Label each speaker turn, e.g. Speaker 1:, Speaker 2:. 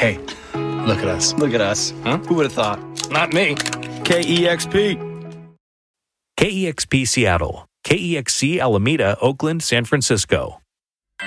Speaker 1: Hey, look at us.
Speaker 2: Look at us.
Speaker 1: Huh?
Speaker 2: Who would have thought?
Speaker 1: Not me.
Speaker 2: KEXP.
Speaker 3: KEXP Seattle, KEXC Alameda, Oakland, San Francisco.